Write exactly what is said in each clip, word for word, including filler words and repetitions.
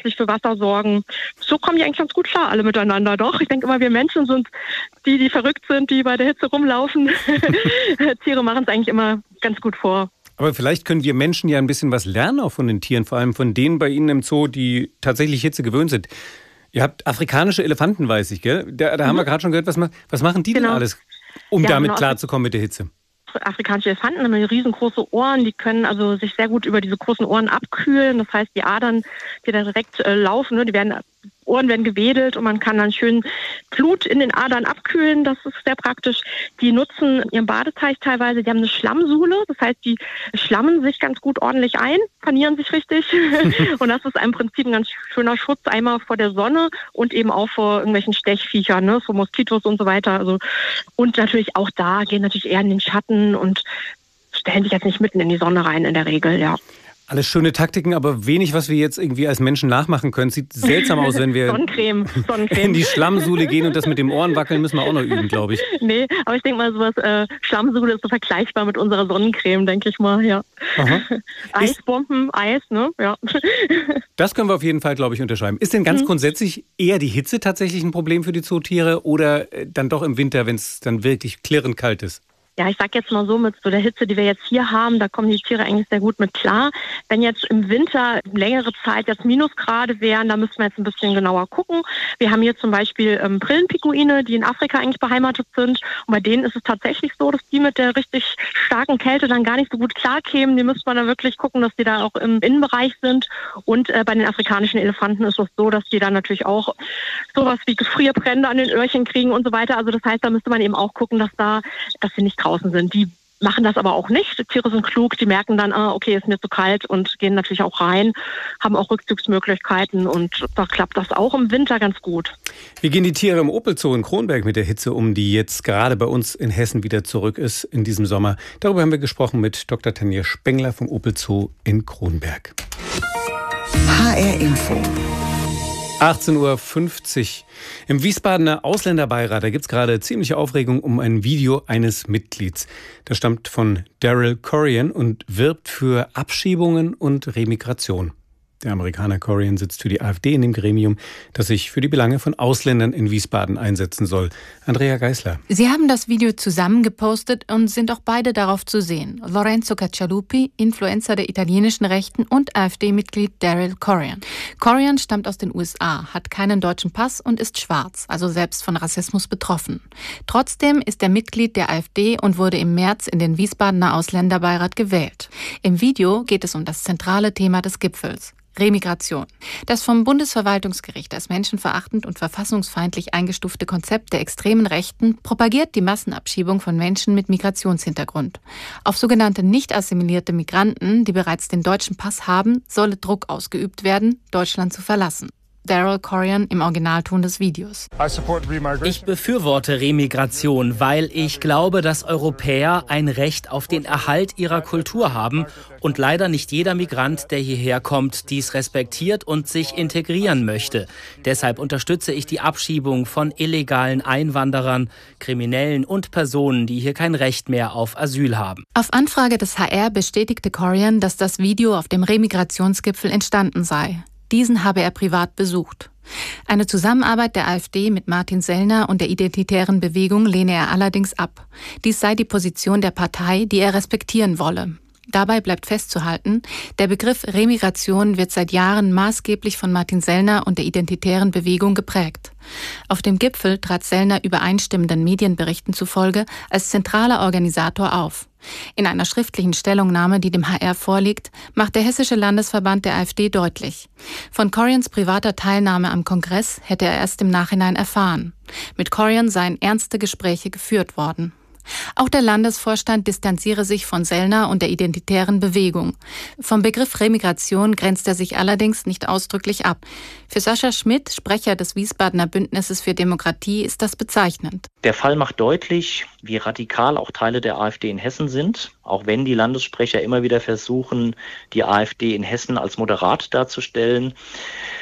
zusätzlich für Wasser sorgen. So kommen die eigentlich ganz gut klar, alle miteinander. Doch, ich denke immer, wir Menschen sind die, die verrückt sind, die bei der Hitze rumlaufen. Tiere machen es eigentlich immer ganz gut vor. Aber vielleicht können wir Menschen ja ein bisschen was lernen auch von den Tieren, vor allem von denen bei Ihnen im Zoo, die tatsächlich Hitze gewöhnt sind. Ihr habt afrikanische Elefanten, weiß ich, gell? Da, da mhm. haben wir gerade schon gehört, was, was machen die genau. denn alles, um ja, damit genau. klarzukommen mit der Hitze? Afrikanische Elefanten haben riesengroße Ohren, die können also sich sehr gut über diese großen Ohren abkühlen. Das heißt, die Adern, die da direkt äh, laufen, ne, die werden, Ohren werden gewedelt und man kann dann schön Blut in den Adern abkühlen. Das ist sehr praktisch. Die nutzen ihren Badeteich teilweise, die haben eine Schlammsuhle. Das heißt, die schlammen sich ganz gut ordentlich ein, panieren sich richtig. Und das ist im Prinzip ein ganz schöner Schutz einmal vor der Sonne und eben auch vor irgendwelchen Stechviechern, ne, vor Moskitos und so weiter. Also, und natürlich auch da gehen natürlich eher in den Schatten und stellen sich jetzt nicht mitten in die Sonne rein in der Regel, ja. Alles schöne Taktiken, aber wenig, was wir jetzt irgendwie als Menschen nachmachen können. Sieht seltsam aus, wenn wir Sonnencreme, Sonnencreme. in die Schlammsuhle gehen und das mit dem Ohren wackeln müssen wir auch noch üben, glaube ich. Nee, aber ich denke mal, sowas äh, Schlammsuhle ist so vergleichbar mit unserer Sonnencreme, denke ich mal, ja. Aha. Eisbomben, Eis, ne? Ja. Das können wir auf jeden Fall, glaube ich, unterschreiben. Ist denn ganz mhm. grundsätzlich eher die Hitze tatsächlich ein Problem für die Zootiere oder dann doch im Winter, wenn es dann wirklich klirrend kalt ist? Ja, ich sag jetzt mal so, mit so der Hitze, die wir jetzt hier haben, da kommen die Tiere eigentlich sehr gut mit klar. Wenn jetzt im Winter längere Zeit jetzt Minusgrade wären, da müssen wir jetzt ein bisschen genauer gucken. Wir haben hier zum Beispiel ähm, Brillenpinguine, die in Afrika eigentlich beheimatet sind. Und bei denen ist es tatsächlich so, dass die mit der richtig starken Kälte dann gar nicht so gut klarkämen. Die müsste man dann wirklich gucken, dass die da auch im Innenbereich sind. Und äh, bei den afrikanischen Elefanten ist es so, dass die dann natürlich auch sowas wie Gefrierbrände an den Öhrchen kriegen und so weiter. Also das heißt, da müsste man eben auch gucken, dass da, dass sie nicht draußen sind. Die machen das aber auch nicht. Die Tiere sind klug, die merken dann, ah, okay, ist mir zu kalt und gehen natürlich auch rein, haben auch Rückzugsmöglichkeiten und da klappt das auch im Winter ganz gut. Wie gehen die Tiere im Opel Zoo in Kronberg mit der Hitze um, die jetzt gerade bei uns in Hessen wieder zurück ist in diesem Sommer? Darüber haben wir gesprochen mit Doktor Tanja Spengler vom Opel Zoo in Kronberg. H R Info. achtzehn Uhr fünfzig. Im Wiesbadener Ausländerbeirat, da gibt es gerade ziemliche Aufregung um ein Video eines Mitglieds. Das stammt von Daryl Corian und wirbt für Abschiebungen und Remigration. Der Amerikaner Corian sitzt für die AfD in dem Gremium, das sich für die Belange von Ausländern in Wiesbaden einsetzen soll. Andrea Geisler. Sie haben das Video zusammen gepostet und sind auch beide darauf zu sehen. Lorenzo Caccialupi, Influencer der italienischen Rechten, und AfD-Mitglied Daryl Corian. Corian stammt aus den U S A, hat keinen deutschen Pass und ist schwarz, also selbst von Rassismus betroffen. Trotzdem ist er Mitglied der AfD und wurde im März in den Wiesbadener Ausländerbeirat gewählt. Im Video geht es um das zentrale Thema des Gipfels: Remigration. Das vom Bundesverwaltungsgericht als menschenverachtend und verfassungsfeindlich eingestufte Konzept der extremen Rechten propagiert die Massenabschiebung von Menschen mit Migrationshintergrund. Auf sogenannte nicht assimilierte Migranten, die bereits den deutschen Pass haben, solle Druck ausgeübt werden, Deutschland zu verlassen. Daryl Corian im Originalton des Videos. Ich befürworte Remigration, weil ich glaube, dass Europäer ein Recht auf den Erhalt ihrer Kultur haben und leider nicht jeder Migrant, der hierher kommt, dies respektiert und sich integrieren möchte. Deshalb unterstütze ich die Abschiebung von illegalen Einwanderern, Kriminellen und Personen, die hier kein Recht mehr auf Asyl haben. Auf Anfrage des H R bestätigte Corian, dass das Video auf dem Remigrationsgipfel entstanden sei. Diesen habe er privat besucht. Eine Zusammenarbeit der AfD mit Martin Sellner und der Identitären Bewegung lehne er allerdings ab. Dies sei die Position der Partei, die er respektieren wolle. Dabei bleibt festzuhalten, der Begriff Remigration wird seit Jahren maßgeblich von Martin Sellner und der Identitären Bewegung geprägt. Auf dem Gipfel trat Sellner übereinstimmenden Medienberichten zufolge als zentraler Organisator auf. In einer schriftlichen Stellungnahme, die dem H R vorliegt, macht der Hessische Landesverband der AfD deutlich: Von Corians privater Teilnahme am Kongress hätte er erst im Nachhinein erfahren. Mit Corian seien ernste Gespräche geführt worden. Auch der Landesvorstand distanziere sich von Sellner und der Identitären Bewegung. Vom Begriff Remigration grenzt er sich allerdings nicht ausdrücklich ab. Für Sascha Schmidt, Sprecher des Wiesbadener Bündnisses für Demokratie, ist das bezeichnend. Der Fall macht deutlich, wie radikal auch Teile der AfD in Hessen sind, auch wenn die Landessprecher immer wieder versuchen, die AfD in Hessen als moderat darzustellen.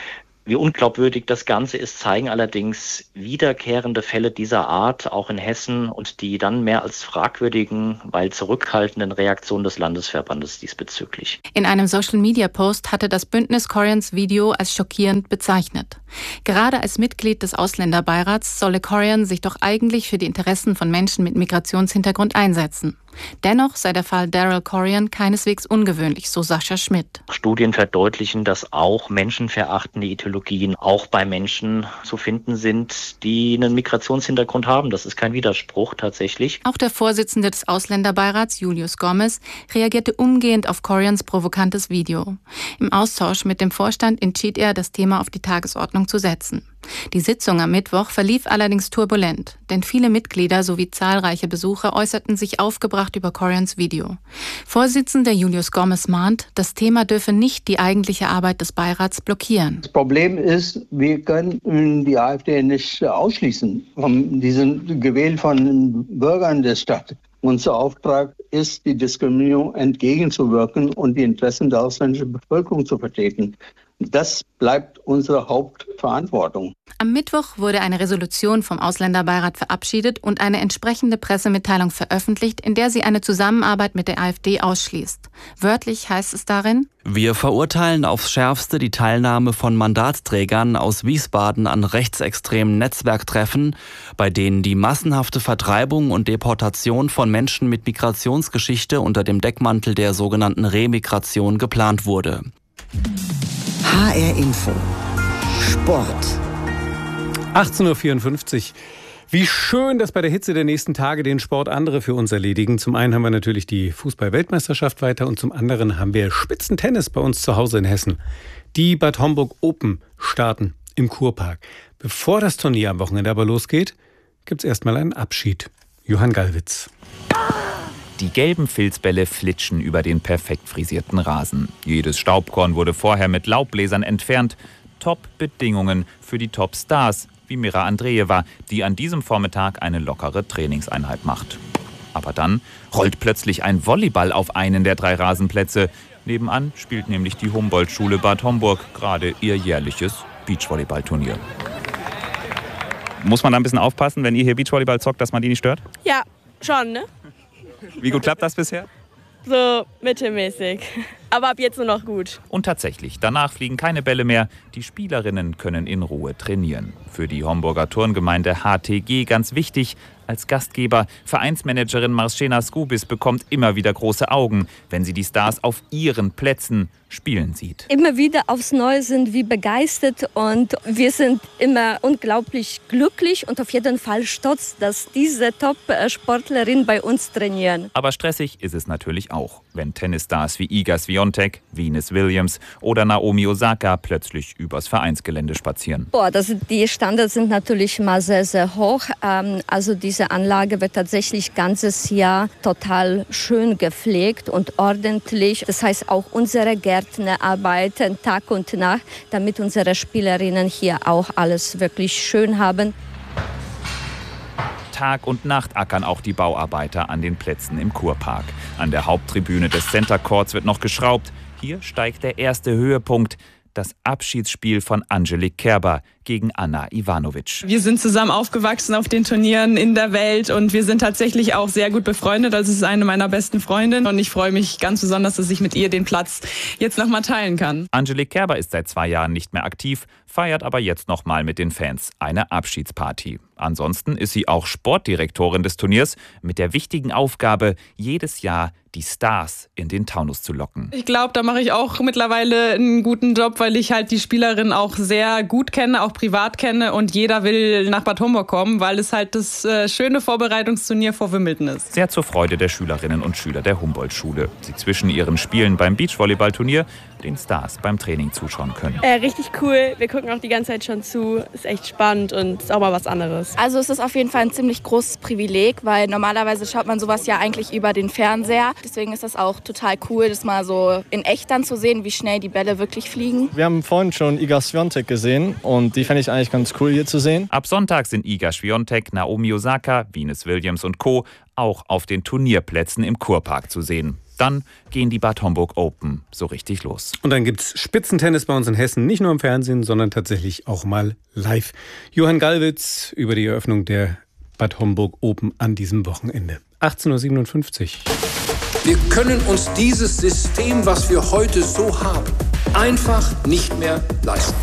Wie unglaubwürdig das Ganze ist, zeigen allerdings wiederkehrende Fälle dieser Art, auch in Hessen, und die dann mehr als fragwürdigen, weil zurückhaltenden Reaktionen des Landesverbandes diesbezüglich. In einem Social-Media-Post hatte das Bündnis Corians Video als schockierend bezeichnet. Gerade als Mitglied des Ausländerbeirats solle Corian sich doch eigentlich für die Interessen von Menschen mit Migrationshintergrund einsetzen. Dennoch sei der Fall Daryl Corian keineswegs ungewöhnlich, so Sascha Schmidt. Studien verdeutlichen, dass auch menschenverachtende Ideologien auch bei Menschen zu finden sind, die einen Migrationshintergrund haben. Das ist kein Widerspruch tatsächlich. Auch der Vorsitzende des Ausländerbeirats, Julius Gomez, reagierte umgehend auf Corians provokantes Video. Im Austausch mit dem Vorstand entschied er, das Thema auf die Tagesordnung zu setzen. Die Sitzung am Mittwoch verlief allerdings turbulent, denn viele Mitglieder sowie zahlreiche Besucher äußerten sich aufgebracht über Corians Video. Vorsitzender Julius Gomez mahnt, das Thema dürfe nicht die eigentliche Arbeit des Beirats blockieren. Das Problem ist, wir können die AfD nicht ausschließen. Die sind gewählt von Bürgern der Stadt. Unser Auftrag ist, die Diskriminierung entgegenzuwirken und die Interessen der ausländischen Bevölkerung zu vertreten. Das bleibt unsere Hauptverantwortung. Am Mittwoch wurde eine Resolution vom Ausländerbeirat verabschiedet und eine entsprechende Pressemitteilung veröffentlicht, in der sie eine Zusammenarbeit mit der AfD ausschließt. Wörtlich heißt es darin: Wir verurteilen aufs Schärfste die Teilnahme von Mandatsträgern aus Wiesbaden an rechtsextremen Netzwerktreffen, bei denen die massenhafte Vertreibung und Deportation von Menschen mit Migrationsgeschichte unter dem Deckmantel der sogenannten Remigration geplant wurde. H R Info Sport. achtzehn Uhr vierundfünfzig. Wie schön, dass bei der Hitze der nächsten Tage den Sport andere für uns erledigen. Zum einen haben wir natürlich die Fußball-Weltmeisterschaft weiter und zum anderen haben wir Spitzentennis bei uns zu Hause in Hessen. Die Bad Homburg Open starten im Kurpark. Bevor das Turnier am Wochenende aber losgeht, gibt es erstmal einen Abschied. Johann Gallwitz. Die gelben Filzbälle flitschen über den perfekt frisierten Rasen. Jedes Staubkorn wurde vorher mit Laubbläsern entfernt. Top-Bedingungen für die Top-Stars, wie Mira Andreeva, die an diesem Vormittag eine lockere Trainingseinheit macht. Aber dann rollt plötzlich ein Volleyball auf einen der drei Rasenplätze. Nebenan spielt nämlich die Humboldt-Schule Bad Homburg gerade ihr jährliches Beachvolleyball-Turnier. Muss man da ein bisschen aufpassen, wenn ihr hier Beachvolleyball zockt, dass man die nicht stört? Ja, schon, ne? Wie gut klappt das bisher? So mittelmäßig. Aber ab jetzt nur noch gut. Und tatsächlich, danach fliegen keine Bälle mehr. Die Spielerinnen können in Ruhe trainieren. Für die Homburger Turngemeinde H T G ganz wichtig. Als Gastgeber, Vereinsmanagerin Marcena Skubis bekommt immer wieder große Augen, wenn sie die Stars auf ihren Plätzen spielen sieht. Immer wieder aufs Neue sind wir begeistert und wir sind immer unglaublich glücklich und auf jeden Fall stolz, dass diese Top-Sportlerinnen bei uns trainieren. Aber stressig ist es natürlich auch, wenn Tennisstars wie Iga Swiatek, Venus Williams oder Naomi Osaka plötzlich übers Vereinsgelände spazieren. Boah, das, die Standards sind natürlich mal sehr, sehr hoch. Ähm, also diese Anlage wird tatsächlich ganzes Jahr total schön gepflegt und ordentlich. Das heißt, auch unsere Gärtner arbeiten Tag und Nacht, damit unsere Spielerinnen hier auch alles wirklich schön haben. Tag und Nacht ackern auch die Bauarbeiter an den Plätzen im Kurpark. An der Haupttribüne des Center Courts wird noch geschraubt. Hier steigt der erste Höhepunkt. Das Abschiedsspiel von Angelique Kerber gegen Anna Ivanovic. Wir sind zusammen aufgewachsen auf den Turnieren in der Welt und wir sind tatsächlich auch sehr gut befreundet. Also es ist eine meiner besten Freundinnen und ich freue mich ganz besonders, dass ich mit ihr den Platz jetzt nochmal teilen kann. Angelique Kerber ist seit zwei Jahren nicht mehr aktiv, feiert aber jetzt nochmal mit den Fans eine Abschiedsparty. Ansonsten ist sie auch Sportdirektorin des Turniers mit der wichtigen Aufgabe, jedes Jahr die Stars in den Taunus zu locken. Ich glaube, da mache ich auch mittlerweile einen guten Job, weil ich halt die Spielerin auch sehr gut kenne, auch privat kenne und jeder will nach Bad Homburg kommen, weil es halt das äh, schöne Vorbereitungsturnier vor Wimbledon ist. Sehr zur Freude der Schülerinnen und Schüler der Humboldt-Schule, die zwischen ihren Spielen beim Beachvolleyball-Turnier den Stars beim Training zuschauen können. Äh, richtig cool, wir gucken auch die ganze Zeit schon zu, ist echt spannend und ist auch mal was anderes. Also es ist auf jeden Fall ein ziemlich großes Privileg, weil normalerweise schaut man sowas ja eigentlich über den Fernseher. Deswegen ist das auch total cool, das mal so in echt dann zu sehen, wie schnell die Bälle wirklich fliegen. Wir haben vorhin schon Iga Swiatek gesehen und die fände ich eigentlich ganz cool hier zu sehen. Ab Sonntag sind Iga Swiatek, Naomi Osaka, Venus Williams und Co. auch auf den Turnierplätzen im Kurpark zu sehen. Dann gehen die Bad Homburg Open so richtig los. Und dann gibt's Spitzentennis bei uns in Hessen, nicht nur im Fernsehen, sondern tatsächlich auch mal live. Johann Gallwitz über die Eröffnung der Bad Homburg Open an diesem Wochenende. achtzehn Uhr siebenundfünfzig. Wir können uns dieses System, was wir heute so haben, einfach nicht mehr leisten.